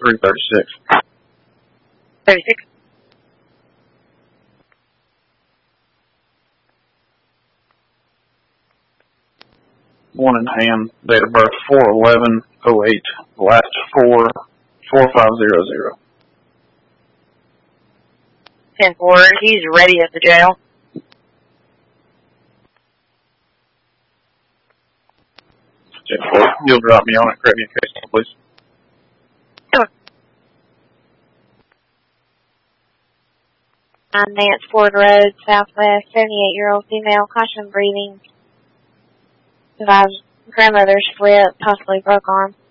336. 36. One in hand, date of birth 4/11/08, last 4/4500. 10-4, he's ready at the jail. You'll drop me on it, Caribbean case, please. Sure. On Nance Ford Road, Southwest, 78-year-old female, caution breathing. Survived grandmother's flip, possibly broke arm.